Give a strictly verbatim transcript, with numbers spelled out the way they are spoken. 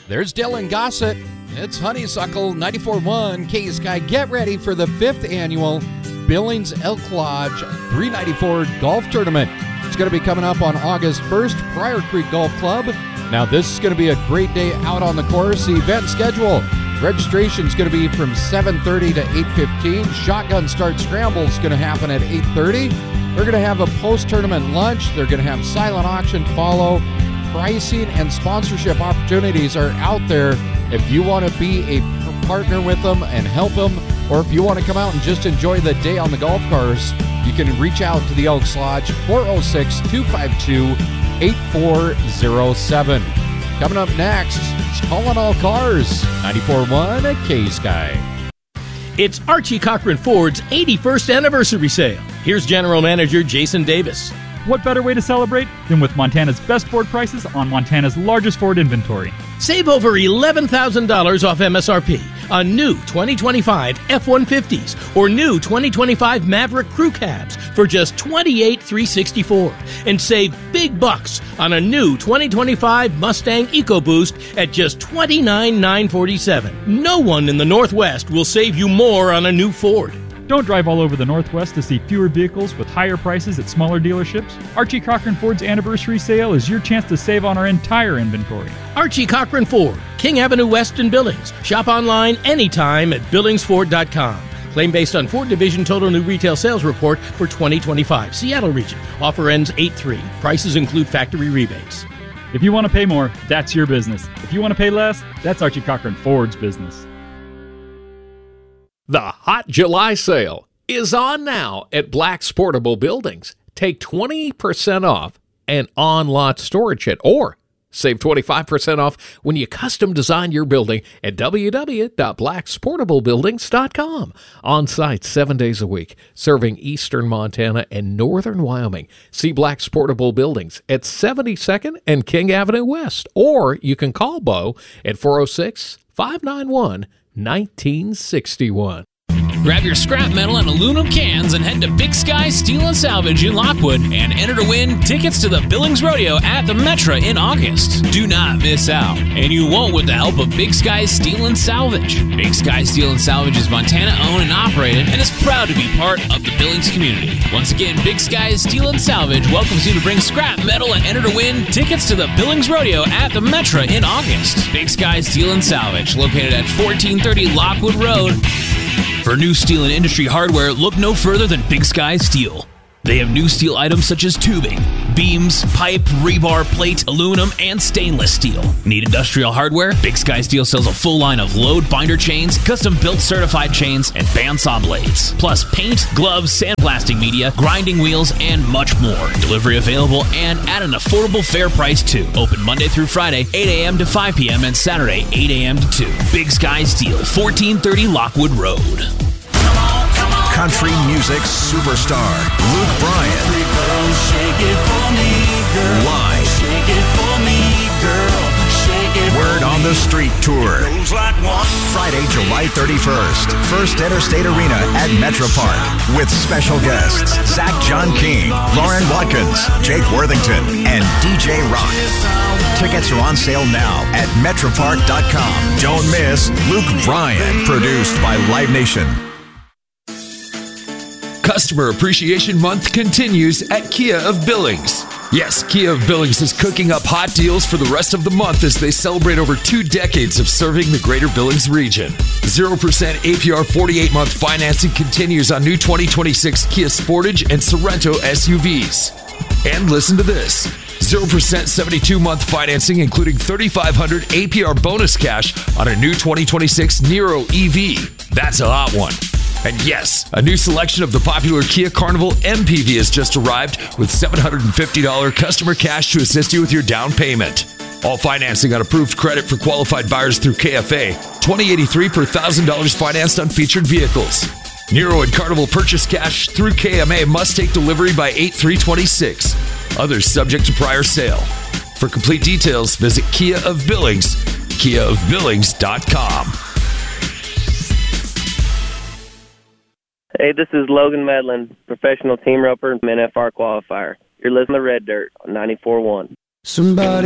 There's Dylan Gossett. It's Honeysuckle ninety-four point one K-Sky. Get ready for the fifth annual Billings Elk Lodge three ninety-four Golf Tournament. It's going to be coming up on August first, Pryor Creek Golf Club. Now, this is going to be a great day out on the course. The event schedule. Registration is going to be from seven thirty to eight fifteen. Shotgun Start Scramble is going to happen at eight thirty. They're going to have a post-tournament lunch. They're going to have silent auction follow. Pricing and sponsorship opportunities are out there if you want to be a partner with them and help them, or if you want to come out and just enjoy the day on the golf course. You can reach out to the Elks Lodge, four oh six, two five two, eight four oh seven. Coming up next, it's Calling All Cars, ninety-four point one K-Sky. It's Archie Cochran Ford's eighty-first anniversary sale. Here's General Manager Jason Davis. What better way to celebrate than with Montana's best Ford prices on Montana's largest Ford inventory? Save over eleven thousand dollars off M S R P on new twenty twenty-five F one fifties or new twenty twenty-five Maverick Crew Cabs for just twenty-eight thousand three hundred sixty-four dollars. And save big bucks on a new twenty twenty-five Mustang EcoBoost at just twenty-nine thousand nine hundred forty-seven dollars. No one in the Northwest will save you more on a new Ford. Don't drive all over the Northwest to see fewer vehicles with higher prices at smaller dealerships. Archie Cochran Ford's anniversary sale is your chance to save on our entire inventory. Archie Cochran Ford, King Avenue West in Billings. Shop online anytime at billings ford dot com. Claim based on Ford Division Total New Retail Sales Report for twenty twenty-five. Seattle region. Offer ends eight three. Prices include factory rebates. If you want to pay more, that's your business. If you want to pay less, that's Archie Cochran Ford's business. The Hot July sale is on now at Black's Portable Buildings. Take twenty percent off and on-lot storage kit, or save twenty-five percent off when you custom design your building at w w w dot blacks portable buildings dot com. On-site seven days a week, serving eastern Montana and northern Wyoming. See Black's Portable Buildings at seventy-second and King Avenue West, or you can call Bo at four oh six, five nine one, nineteen sixty-one. Grab your scrap metal and aluminum cans and head to Big Sky Steel and Salvage in Lockwood and enter to win tickets to the Billings Rodeo at the Metra in August. Do not miss out, and you won't with the help of Big Sky Steel and Salvage. Big Sky Steel and Salvage is Montana-owned and operated and is proud to be part of the Billings community. Once again, Big Sky Steel and Salvage welcomes you to bring scrap metal and enter to win tickets to the Billings Rodeo at the Metra in August. Big Sky Steel and Salvage, located at fourteen thirty Lockwood Road. For new steel and industry hardware, look no further than Big Sky Steel. They have new steel items such as tubing, beams, pipe, rebar, plate, aluminum, and stainless steel. Need industrial hardware? Big Sky Steel sells a full line of load binder chains, custom-built certified chains, and bandsaw blades. Plus paint, gloves, sandblasting media, grinding wheels, and much more. Delivery available and at an affordable fair price too. Open Monday through Friday, eight a.m. to five p.m. and Saturday, eight a.m. to two. Big Sky Steel, fourteen thirty Lockwood Road. Country music superstar Luke Bryan. Live. Word on the Street Tour. Friday, July thirty-first. First Interstate Arena at Metro Park. With special guests Zach John King, Lauren Watkins, Jake Worthington, and D J Rock. Tickets are on sale now at metro park dot com. Don't miss Luke Bryan. Produced by Live Nation. Customer Appreciation Month continues at Kia of Billings. Yes, Kia of Billings is cooking up hot deals for the rest of the month as they celebrate over two decades of serving the greater Billings region. zero percent A P R forty-eight month financing continues on new twenty twenty-six Kia Sportage and Sorento S U Vs. And listen to this. zero percent seventy-two month financing including thirty-five hundred A P R bonus cash on a new twenty twenty-six Niro E V. That's a hot one. And yes, a new selection of the popular Kia Carnival M P V has just arrived with seven hundred fifty dollars customer cash to assist you with your down payment. All financing on approved credit for qualified buyers through K F A. twenty dollars and eighty-three cents per one thousand dollars financed on featured vehicles. Niro and Carnival purchase cash through K M A must take delivery by eight three twenty-six. Others subject to prior sale. For complete details, visit Kia of Billings, kia of billings dot com. Hey, this is Logan Medlin, professional team roper and N F R qualifier. You're listening to Red Dirt on ninety-four point one. Somebody